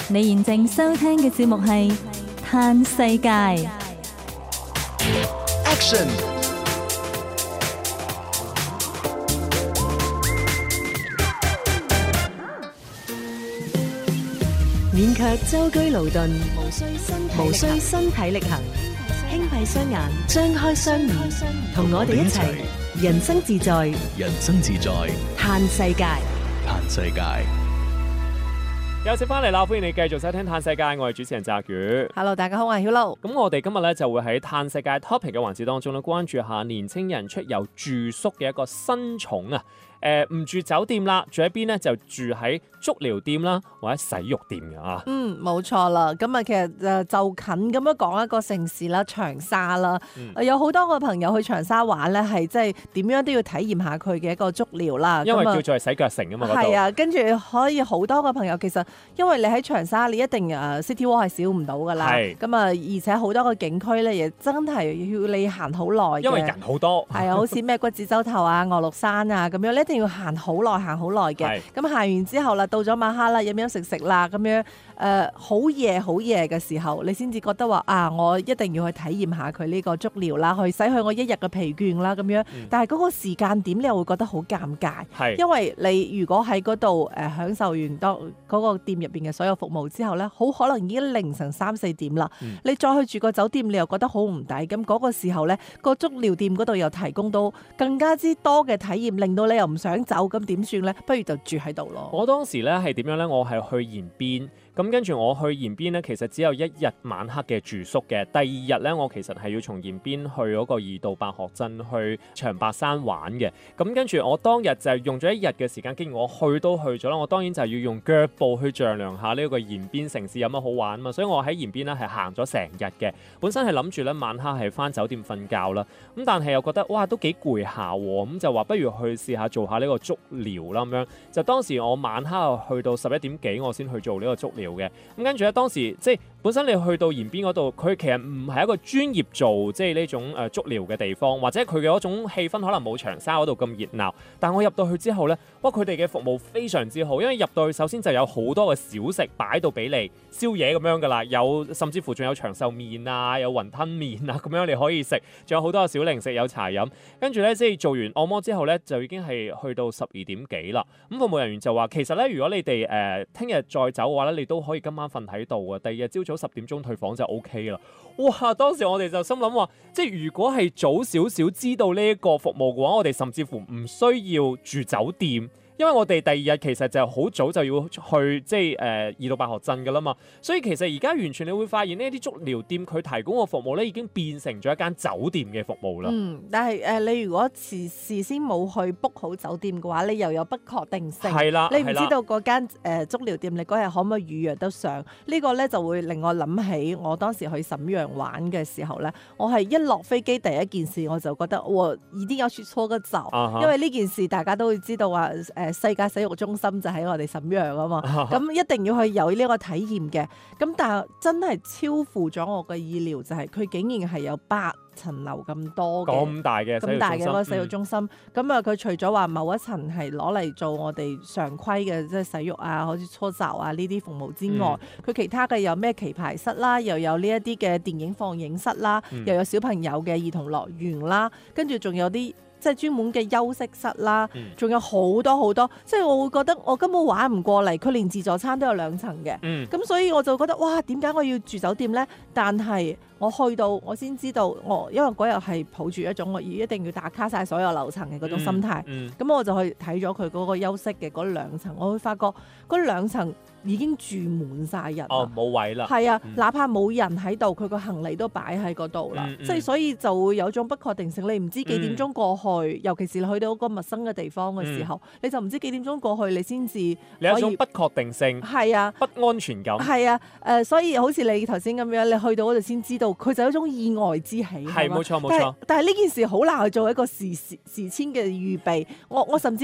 你現正收聽嘅節目係《嘆世界》。 Action！ 免卻舟車勞頓，無需身體力行，輕閉雙眼，張開雙耳，同我哋一齊人生自在， 人生自在， 嘆世界。 嘆世界。 又接翻嚟啦，歡迎你繼續收聽《嘆世界》，我係主持人澤宇。 Hello， 大家好，我係曉露。 咁我哋今日咧就會喺《嘆世界》topic 嘅環節當中咧，關注下年青人出遊住宿嘅一個新寵啊！唔住酒店啦，住喺邊咧就住喺足療店啦，或者洗浴店嘅啊。 冇錯啦。咁啊，其實就近咁樣講一個城市啦，長沙啦。有好多個朋友去長沙玩咧，係即係點樣都要體驗下佢嘅一個足療啦。 因為叫做係洗腳城啊嘛，嗰度。 係啊，跟住可以好多個朋友，其實因為你喺長沙，你一定City Walk 係少唔到噶啦。係。咁啊，而且好多個景區咧，亦真係要你行好耐。 因為人好多。係啊，好似咩骨子洲頭啊、岳麓山啊咁樣，你一定要行好耐嘅。咁行完之後啦，到咗晚黑啦，飲食啦，咁樣好夜嘅時候，你先至覺得話啊，我一定要去體驗下佢呢個足療啦，去洗去我一日嘅疲倦啦咁樣。但係嗰個時間點，你又會覺得好尷尬，因為你如果喺嗰度享受完當嗰個店入邊嘅所有服務之後咧，好可能已經凌晨3、4點啦。你再去住個酒店，你又覺得好唔抵。咁嗰個時候咧，個足療店嗰度又提供到更加之多嘅體驗，令到你又唔想走，咁點算咧？不如就住喺度咯。 我當時咧係點樣咧？我係去延邊。咁跟住我去延邊咧，其實只有1日晚黑嘅住宿嘅。第2日咧，我其實係要從延邊去嗰個二道白鶴鎮去長白山玩嘅。咁跟住我當日就係用咗1日嘅時間，既然我去都去咗啦，我當然就係要用腳步去丈量下呢個延邊城市有乜好玩啊嘛。所以我喺延邊咧係行咗成日嘅。本身係諗住咧晚黑係返酒店瞓覺啦。咁但係又覺得哇都幾攰下喎，咁就話不如去試下做下呢個足療啦咁樣。就當時我晚黑去到11點幾，我先去做呢個足療嘅。咁跟住咧，當時即係本身你去到延邊嗰度，佢其實唔係一個專業做即係呢種足療嘅地方，或者佢嘅嗰種氣氛可能冇長沙嗰度咁熱鬧。但我入到去之後咧，哇！佢哋嘅服務非常之好，因為入到去首先就有好多嘅小食擺到俾你宵夜咁樣噶啦，有甚至乎仲有長壽麵啊，有雲吞麵啊咁樣你可以食，仲有好多嘅小零食，有茶飲。跟住咧，即係做完按摩之後咧，就已經係去到12點幾啦。咁服務人員就話，其實咧，如果你哋聽日再走嘅話咧，你都可以今晚瞓喺度啊，第二日朝早10點鐘退房就 OK 啦。哇！當時我哋就心諗話，即係如果係早少少知道呢一個服務嘅話，我哋甚至乎唔需要住酒店。因為我哋第2日其實就好早就要去即係二道白鶴鎮㗎啦嘛，所以其實而家完全你會發現呢啲足療店佢提供嘅服務咧已經變成咗一間酒店嘅服務啦。 但係你如果事先冇去 book 好酒店嘅話，你又有不確定性。 係啦， 你唔知道嗰間足療店你嗰日可唔可以預約得上？呢個咧就會令我諗起我當時去瀋陽玩嘅時候咧，我係一落飛機第一件事我就覺得我一定要去搓個澡，因為呢件事大家都會知道話世界洗浴中心就喺我哋瀋陽啊嘛，咁一定要去有呢個體驗嘅。咁但係真係超乎咗我嘅意料，就係佢竟然係有8層樓咁多嘅咁大嘅嗰個洗浴中心。咁啊，佢除咗話某一層係攞嚟做我哋常規嘅即係洗浴啊，好似搓澡啊呢啲服務之外，佢其他嘅有咩棋牌室啦，又有呢一啲嘅電影放映室啦，又有小朋友嘅兒童樂園啦，跟住仲有啲即係專門嘅休息室啦，仲有好多好多，即係我會覺得我根本玩唔過嚟。佢連自助餐都有2層嘅，咁所以我就覺得哇，點解我要住酒店呢？但係我去到我先知道，因為嗰日係抱住一種我一定要打卡晒所有樓層嘅嗰種心態，咁我就去睇咗佢嗰個休息嘅嗰2層，我會發覺嗰2層已經住滿晒人。 冇位啦。 係啊，哪怕冇人喺度，佢個行李都擺喺嗰度啦。即係所以就會有種不確定性，你唔知幾點鐘過去，尤其是你去到一個陌生嘅地方嘅時候，你就唔知幾點鐘過去，你先至你有一種不確定性。 係啊， 不安全感。 係啊，所以好似你頭先咁樣，你去到嗰度先知道，佢就有一種意外之喜。 係冇錯冇錯。 但係呢件事好難去做一個事前嘅預備。我甚至